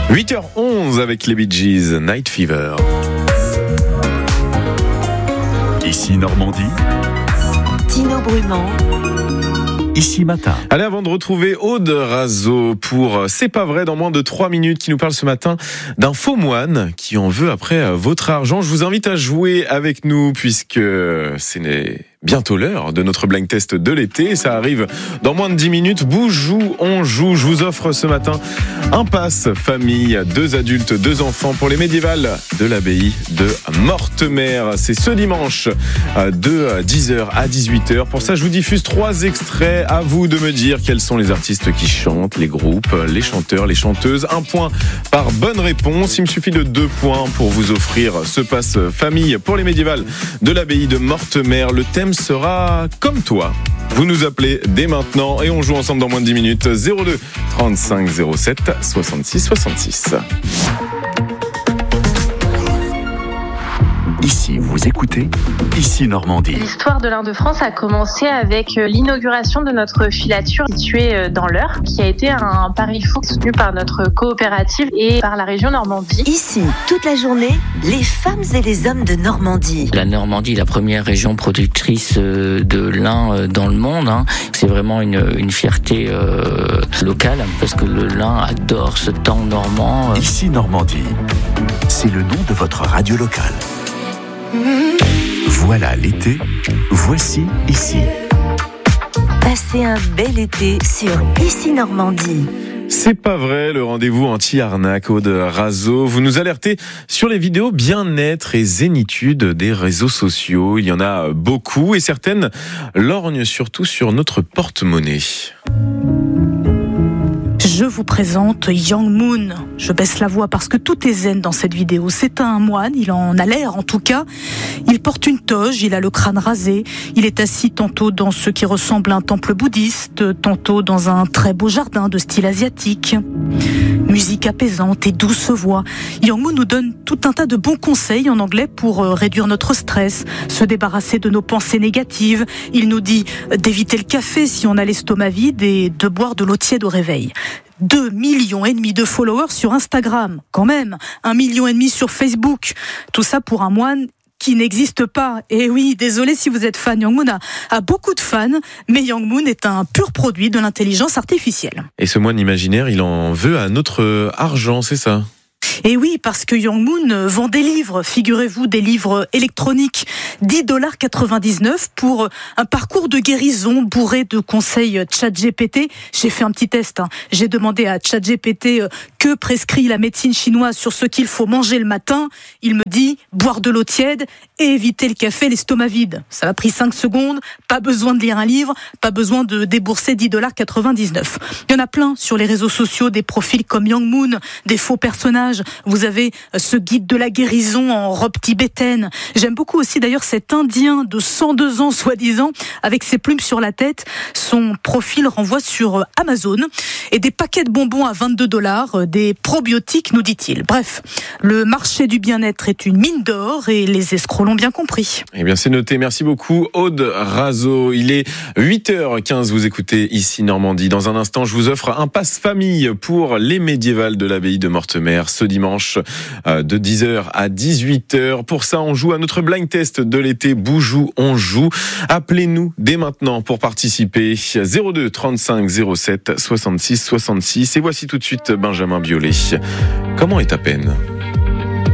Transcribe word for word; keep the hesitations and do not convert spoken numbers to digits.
huit heures onze avec les Bee Gees, Night Fever. Ici Normandie. Tino Brumand. Ici Matin. Allez, avant de retrouver Aude Razo pour C'est pas vrai dans moins de trois minutes, qui nous parle ce matin d'un faux moine qui en veut après votre argent. Je vous invite à jouer avec nous puisque c'est bientôt l'heure de notre blind test de l'été. Ça arrive dans moins de dix minutes. Boujou, on joue. Je vous offre ce matin un pass famille, deux adultes, deux enfants pour les médiévales de l'abbaye de Mortemer. C'est ce dimanche de dix heures à dix-huit heures. Pour ça, je vous diffuse trois extraits. À vous de me dire quels sont les artistes qui chantent, les groupes, les chanteurs, les chanteuses. Un point par bonne réponse. Il me suffit de deux points pour vous offrir ce pass famille pour les médiévales de l'abbaye de Mortemer. Le thème sera comme toi. Vous nous appelez dès maintenant et on joue ensemble dans moins de dix minutes. zéro deux trente-cinq zéro sept soixante-six soixante-six. Ici, vous écoutez Ici Normandie. L'histoire de l'Inde de France a commencé avec l'inauguration de notre filature située dans l'Eure, qui a été un pari fou soutenu par notre coopérative et par la région Normandie. Ici, toute la journée, les femmes et les hommes de Normandie. La Normandie, la première région productrice de lin dans le monde, hein. C'est vraiment une, une fierté euh, locale, parce que le lin adore ce temps normand. Ici Normandie, c'est le nom de votre radio locale. Voilà l'été, voici Ici. Passez un bel été sur Ici Normandie. C'est pas vrai, le rendez-vous anti-arnaque, Aude Razo. Vous nous alertez sur les vidéos bien-être et zénitude des réseaux sociaux. Il y en a beaucoup et certaines lorgnent surtout sur notre porte-monnaie. Je vous présente Yang Moon. Je baisse la voix parce que tout est zen dans cette vidéo. C'est un moine, il en a l'air en tout cas. Il porte une toge, il a le crâne rasé. Il est assis tantôt dans ce qui ressemble à un temple bouddhiste, tantôt dans un très beau jardin de style asiatique. Musique apaisante et douce voix. Yang Moon nous donne tout un tas de bons conseils en anglais pour réduire notre stress, se débarrasser de nos pensées négatives. Il nous dit d'éviter le café si on a l'estomac vide et de boire de l'eau tiède au réveil. Deux millions et demi de followers sur Instagram, quand même. Un million et demi sur Facebook. Tout ça pour un moine qui n'existe pas. Et oui, désolé si vous êtes fan. Yang Moon a, a beaucoup de fans, mais Yang Moon est un pur produit de l'intelligence artificielle. Et ce moine imaginaire, il en veut à notre argent, c'est ça ? Et oui, parce que Yang Moon vend des livres, figurez-vous, des livres électroniques, dix dollars quatre-vingt-dix-neuf pour un parcours de guérison bourré de conseils ChatGPT. J'ai fait un petit test, hein. J'ai demandé à ChatGPT que prescrit la médecine chinoise sur ce qu'il faut manger le matin. Il me dit boire de l'eau tiède et éviter le café, l'estomac vide. Ça m'a pris cinq secondes, pas besoin de lire un livre, pas besoin de débourser dix dollars quatre-vingt-dix-neuf. Il y en a plein sur les réseaux sociaux, des profils comme Yang Moon, des faux personnages. Vous avez ce guide de la guérison en robe tibétaine. J'aime beaucoup aussi d'ailleurs cet Indien de cent deux ans soi-disant avec ses plumes sur la tête. Son profil renvoie sur Amazon et des paquets de bonbons à vingt-deux dollars, des probiotiques nous dit-il. Bref, le marché du bien-être est une mine d'or et les escrocs l'ont bien compris. Eh bien c'est noté, merci beaucoup Aude Razo. Il est huit heures quinze, vous écoutez Ici Normandie. Dans un instant, je vous offre un pass famille pour les médiévales de l'abbaye de Mortemer ce dimanche de dix heures à dix-huit heures. Pour ça, on joue à notre blind test de l'été. Boujou, on joue. Appelez-nous dès maintenant pour participer. zéro deux trente-cinq zéro sept soixante-six soixante-six. Et voici tout de suite Benjamin Biolay. Comment est ta peine ?